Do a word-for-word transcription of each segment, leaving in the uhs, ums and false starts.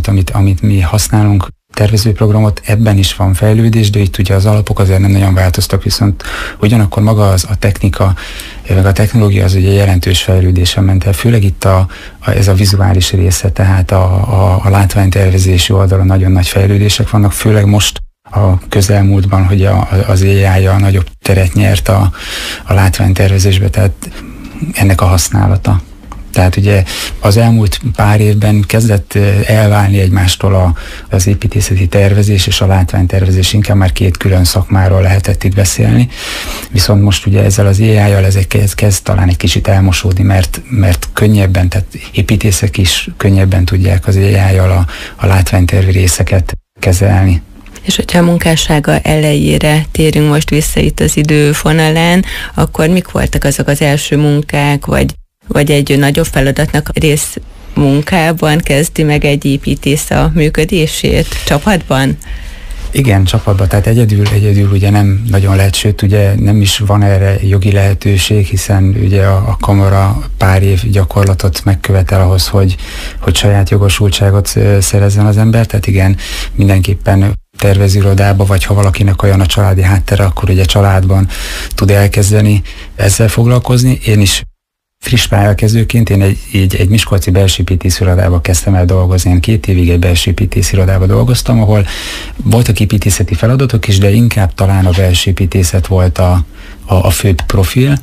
programot, amit, amit mi használunk, tervezőprogramot, ebben is van fejlődés, de itt ugye az alapok azért nem nagyon változtak, viszont ugyanakkor maga az a technika, meg a technológia az ugye jelentős fejlődésen ment el, főleg itt a, a, ez a vizuális része, tehát a, a, a látványtervezési oldalon nagyon nagy fejlődések vannak, főleg most a közelmúltban, hogy a, az á i a nagyobb teret nyert a, a látványtervezésbe, tehát ennek a használata. Tehát ugye az elmúlt pár évben kezdett elválni egymástól a, az építészeti tervezés és a látványtervezés, inkább már két külön szakmáról lehetett itt beszélni. Viszont most ugye ezzel az á i-jal ezek kezd, kezd talán egy kicsit elmosódni, mert, mert könnyebben, tehát építészek is könnyebben tudják az á i-jal a, a látványtervi részeket kezelni. És hogyha a munkássága elejére térünk most vissza itt az időfonalán, akkor mik voltak azok az első munkák, vagy vagy egy nagyobb feladatnak rész munkában kezdi meg egy építész a működését csapatban? Igen, csapatban, tehát egyedül, egyedül ugye nem nagyon lehet, sőt ugye nem is van erre jogi lehetőség, hiszen ugye a, a kamara pár év gyakorlatot megkövetel ahhoz, hogy, hogy saját jogosultságot szerezzen az ember, tehát igen, mindenképpen tervezőirodába, vagy ha valakinek olyan a családi háttere, akkor ugye családban tud elkezdeni ezzel foglalkozni. Én is friss pályakezdőként én egy, egy, egy miskolci belsőépítészirodába kezdtem el dolgozni. Én két évig egy belsőépítészirodában dolgoztam, ahol voltak építészeti feladatok is, de inkább talán a belsőépítészet volt a, a, a főbb profil.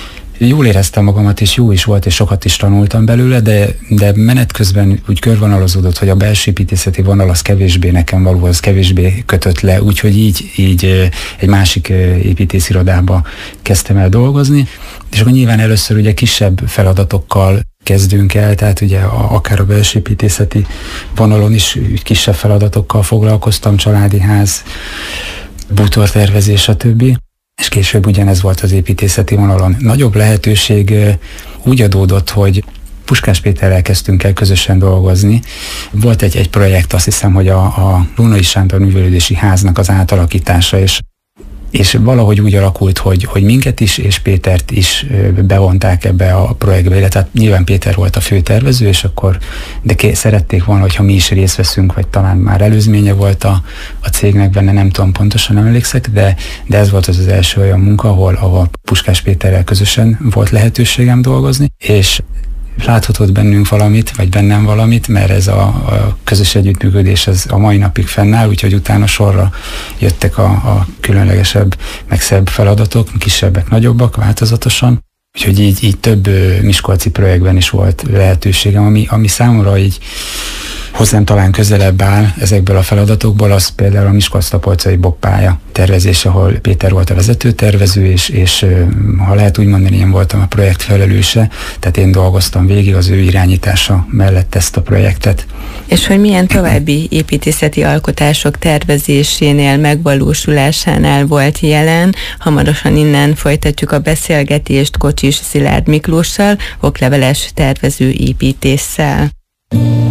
Jól éreztem magamat, és jó is volt, és sokat is tanultam belőle, de, de menet közben úgy körvonalazódott, hogy a belsőépítészeti vonal az kevésbé nekem való, az kevésbé kötött le, úgyhogy így, így egy másik építészirodába kezdtem el dolgozni, és akkor nyilván először ugye kisebb feladatokkal kezdünk el, tehát ugye a, akár a belsőépítészeti vonalon is kisebb feladatokkal foglalkoztam, családi ház, bútortervezés, stb. És később ugyanez volt az építészeti vonalon. Nagyobb lehetőség úgy adódott, hogy Puskás Péterrel kezdtünk el közösen dolgozni. Volt egy, egy projekt, azt hiszem, hogy a, a Lónai Sándor művelődési háznak az átalakítása, és és valahogy úgy alakult, hogy, hogy minket is és Pétert is bevonták ebbe a projektbe, illetve nyilván Péter volt a főtervező, és akkor de ké, szerették volna, hogyha mi is részt veszünk, vagy talán már előzménye volt a, a cégnek benne, nem tudom, pontosan nem emlékszek, de, de ez volt az az első olyan munka, ahol, ahol Puskás Péterrel közösen volt lehetőségem dolgozni, és láthatott bennünk valamit, vagy bennem valamit, mert ez a, a közös együttműködés ez a mai napig fennáll, úgyhogy utána sorra jöttek a, a különlegesebb, meg szebb feladatok, kisebbek, nagyobbak, változatosan. Úgyhogy így, így több miskolci projektben is volt lehetőségem, ami, ami számomra így hozzám talán közelebb áll ezekből a feladatokból, az például a Miskolc-Tapolcai bokkpálya tervezés, ahol Péter volt a vezető tervező, és, és ha lehet úgy mondani, én voltam a projekt felelőse, tehát én dolgoztam végig az ő irányítása mellett ezt a projektet. És hogy milyen további építészeti alkotások tervezésénél, megvalósulásánál volt jelen? Hamarosan innen folytatjuk a beszélgetést Kocsis Szilárd Miklóssal, okleveles tervező építésszel.